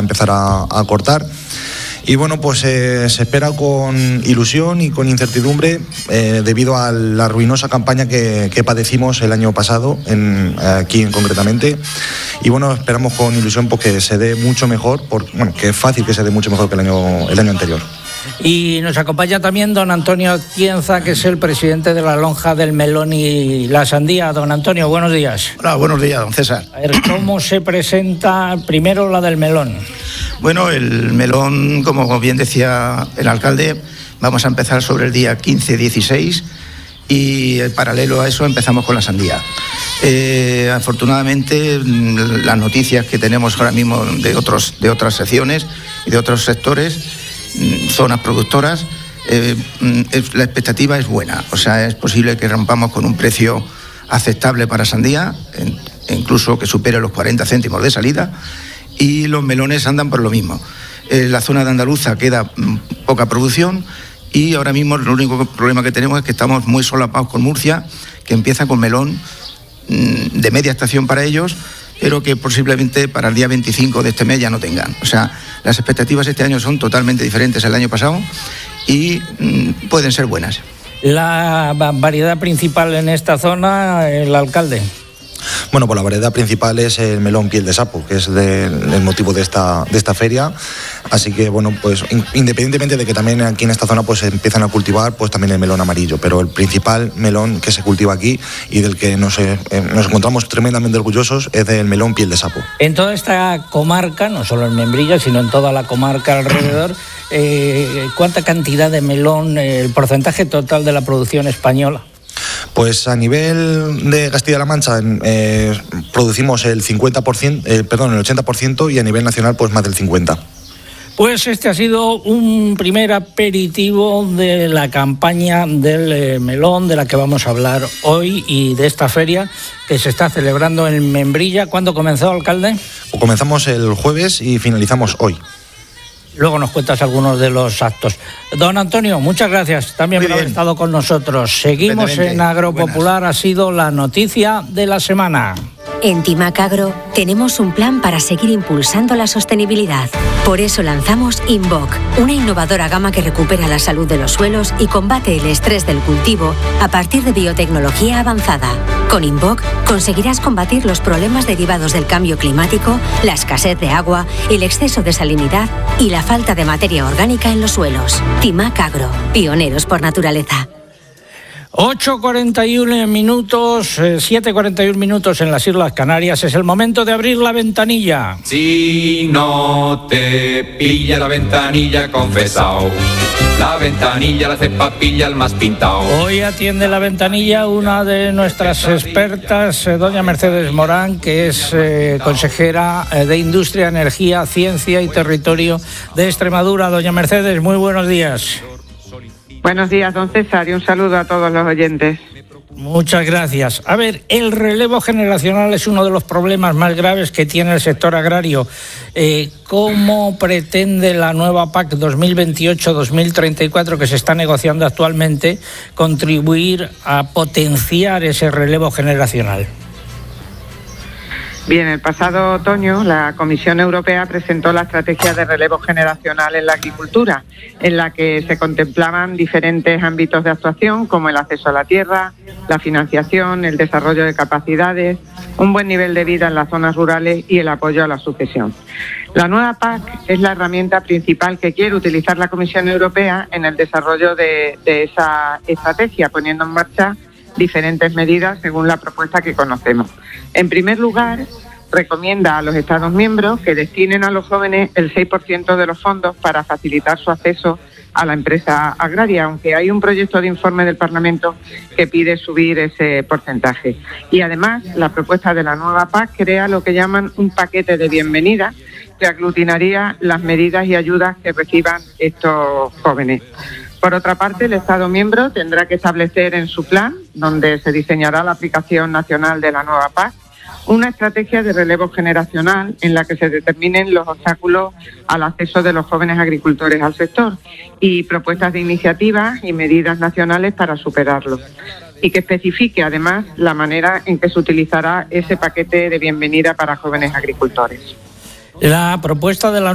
empezar a cortar. Y bueno, pues se espera con ilusión y con incertidumbre debido a la ruinosa campaña que padecimos el año pasado, aquí concretamente. Y bueno, esperamos con ilusión pues, que se dé mucho mejor, que es fácil que se dé mucho mejor que el año anterior. Y nos acompaña también don Antonio Atienza, que es el presidente de la Lonja del Melón y la Sandía. Don Antonio, buenos días. Hola, buenos días, don César. A ver, ¿cómo se presenta primero la del melón? Bueno, el melón, como bien decía el alcalde, vamos a empezar sobre el día 15-16 y paralelo a eso empezamos con la sandía. Afortunadamente, las noticias que tenemos ahora mismo de otras secciones y de otros sectores, zonas productoras, la expectativa es buena. O sea, es posible que rompamos con un precio aceptable para sandía, incluso que supere los 40 céntimos de salida, y los melones andan por lo mismo. En la zona de Andaluza queda poca producción y ahora mismo el único problema que tenemos es que estamos muy solapados con Murcia, que empieza con melón de media estación para ellos, pero que posiblemente para el día 25 de este mes ya no tengan. O sea, las expectativas este año son totalmente diferentes al año pasado y pueden ser buenas. La variedad principal en esta zona, el alcalde. Bueno, pues la variedad principal es el melón piel de sapo, que es el motivo de esta feria. Así que, bueno, pues independientemente de que también aquí en esta zona pues se empiezan a cultivar pues también el melón amarillo, pero el principal melón que se cultiva aquí y del que nos encontramos tremendamente orgullosos es del melón piel de sapo. En toda esta comarca, no solo en Membrilla, sino en toda la comarca alrededor, ¿cuánta cantidad de melón, el porcentaje total de la producción española? Pues a nivel de Castilla-La Mancha producimos el 80% y a nivel nacional pues más del 50%. Pues este ha sido un primer aperitivo de la campaña del melón de la que vamos a hablar hoy y de esta feria que se está celebrando en Membrilla. ¿Cuándo comenzó, alcalde? Comenzamos el jueves y finalizamos hoy. Luego nos cuentas algunos de los actos. Don Antonio, muchas gracias también por haber estado con nosotros. Seguimos en Agropopular, ha sido la noticia de la semana. En Timac Agro tenemos un plan para seguir impulsando la sostenibilidad. Por eso lanzamos Invoc, una innovadora gama que recupera la salud de los suelos y combate el estrés del cultivo a partir de biotecnología avanzada. Con Invoc conseguirás combatir los problemas derivados del cambio climático, la escasez de agua, el exceso de salinidad y la falta de materia orgánica en los suelos. Timac Agro, pioneros por naturaleza. 8:41 minutos, 7:41 minutos en las Islas Canarias. Es el momento de abrir la ventanilla. Si no te pilla la ventanilla, confesao. La ventanilla la hace papilla el más pintao. Hoy atiende la ventanilla una de nuestras expertas, doña Mercedes Morán, que es consejera de Industria, Energía, Ciencia y Territorio de Extremadura. Doña Mercedes, muy buenos días. Buenos días, don César, y un saludo a todos los oyentes. Muchas gracias. A ver, el relevo generacional es uno de los problemas más graves que tiene el sector agrario. ¿Cómo pretende la nueva PAC 2028-2034 que se está negociando actualmente contribuir a potenciar ese relevo generacional? Bien, el pasado otoño la Comisión Europea presentó la estrategia de relevo generacional en la agricultura, en la que se contemplaban diferentes ámbitos de actuación como el acceso a la tierra, la financiación, el desarrollo de capacidades, un buen nivel de vida en las zonas rurales y el apoyo a la sucesión. La nueva PAC es la herramienta principal que quiere utilizar la Comisión Europea en el desarrollo de esa estrategia, poniendo en marcha diferentes medidas según la propuesta que conocemos. En primer lugar, recomienda a los Estados miembros que destinen a los jóvenes el 6% de los fondos para facilitar su acceso a la empresa agraria, aunque hay un proyecto de informe del Parlamento que pide subir ese porcentaje. Y además, la propuesta de la nueva PAC crea lo que llaman un paquete de bienvenida que aglutinaría las medidas y ayudas que reciban estos jóvenes. Por otra parte, el Estado miembro tendrá que establecer en su plan, donde se diseñará la aplicación nacional de la nueva PAC, una estrategia de relevo generacional en la que se determinen los obstáculos al acceso de los jóvenes agricultores al sector y propuestas de iniciativas y medidas nacionales para superarlo. Y que especifique además la manera en que se utilizará ese paquete de bienvenida para jóvenes agricultores. La propuesta de la